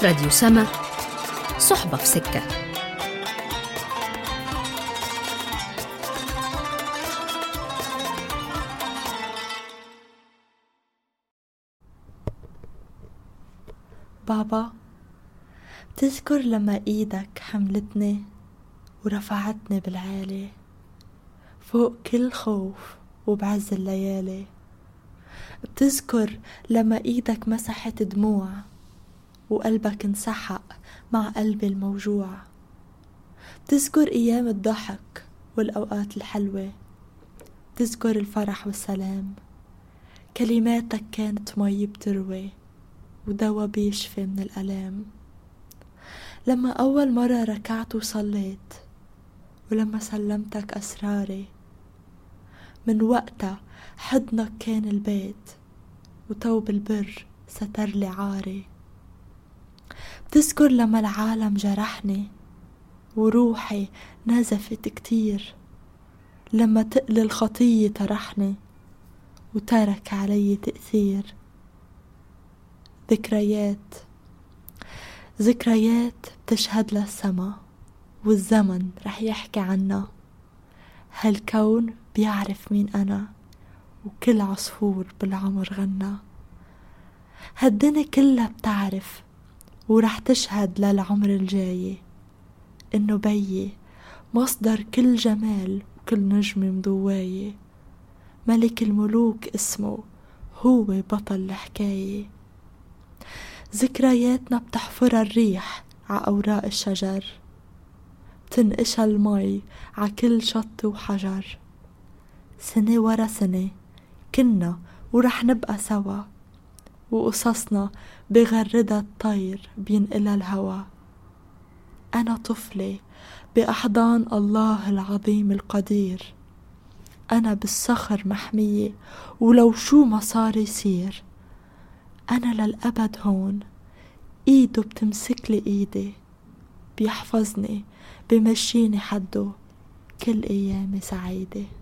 راديو سما، صحبة في سكة. بابا، بتذكر لما ايدك حملتني ورفعتني بالعالي فوق كل خوف وبعز الليالي؟ بتذكر لما ايدك مسحت دموع وقلبك انسحق مع قلبي الموجوع؟ بتذكر ايام الضحك والاوقات الحلوة؟ بتذكر الفرح والسلام؟ كلماتك كانت مي بتروي ودوا بيشفي من الألام. لما أول مرة ركعت وصليت ولما سلمتك أسراري، من وقتها حضنك كان البيت وتوب البر ستر لي عاري. بتذكر لما العالم جرحني وروحي نزفت كتير، لما تقل الخطية طرحني وترك علي تأثير. ذكريات بتشهد للسما والزمن رح يحكي عنا. هالكون بيعرف مين أنا وكل عصفور بالعمر غنى. هالدنيا كلها بتعرف ورح تشهد للعمر الجاي إنه بيي مصدر كل جمال وكل نجم مضواي. ملك الملوك اسمه، هو بطل الحكاية. ذكرياتنا بتحفرها الريح ع أوراق الشجر، بتنقشها المي ع كل شط وحجر. سنة ورا سنة كنا ورح نبقى سوا، وقصصنا بغردها الطير بينقلها الهوا. أنا طفلة بأحضان الله العظيم القدير، أنا بالصخر محمية ولو شو ما صار يصير. أنا للأبد هون، إيده بتمسكلي إيدي، بيحفظني بمشيني حده كل أيامي سعيدة.